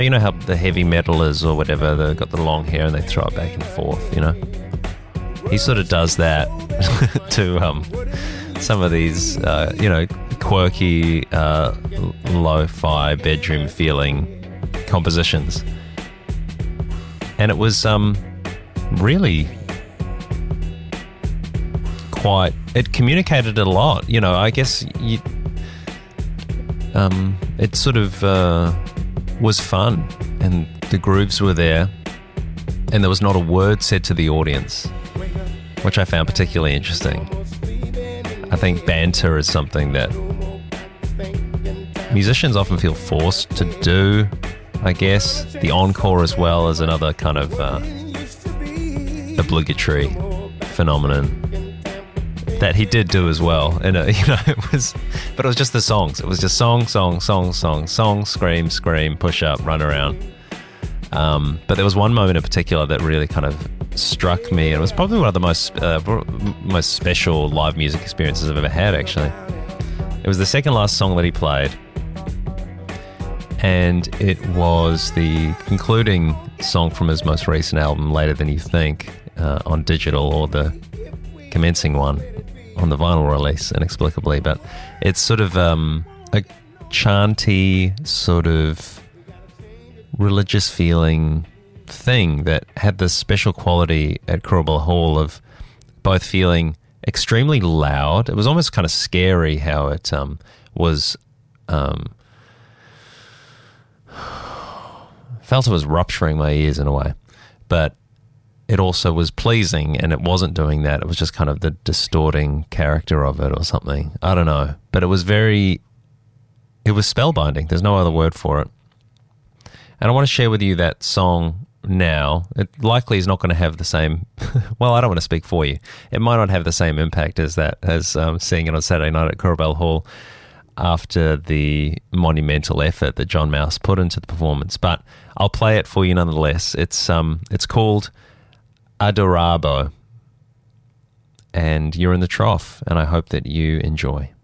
You know how the heavy metalers or whatever, they've got the long hair and they throw it back and forth, you know? He sort of does that to some of these, quirky, lo-fi bedroom feeling compositions. And it was really quite, it communicated a lot, you know. I guess it sort of was fun, and the grooves were there, and there was not a word said to the audience, which I found particularly interesting. I think banter is something that musicians often feel forced to do, I guess. The encore as well is another kind of obligatory phenomenon that he did do as well. And it was just the songs. It was just song, scream, push up, run around. But there was one moment in particular that really kind of struck me, and it was probably one of the most special live music experiences I've ever had, actually. It was the second last song that he played, and it was the concluding song from his most recent album, Later Than You Think, on digital, or the commencing one on the vinyl release, inexplicably. But it's sort of a chanty, sort of religious feeling thing that had this special quality at Coorabell Hall of both feeling extremely loud. It was almost kind of scary how it was felt it was rupturing my ears in a way, but it also was pleasing, and it wasn't doing that. It was just kind of the distorting character of it or something. I don't know, but it was spellbinding. There's no other word for it. And I want to share with you that song now. It likely is not going to have the same, well, I don't want to speak for you. It might not have the same impact as seeing it on Saturday night at Coorabell Hall after the monumental effort that John Mouse put into the performance. But I'll play it for you nonetheless. It's called Adorabo, and you're in the trough, and I hope that you enjoy.